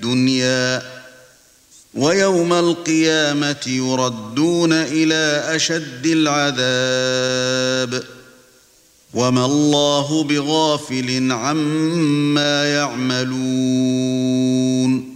الدنيا ويوم القيامة يردون إلى أشد العذاب وما الله بغافل عما يعملون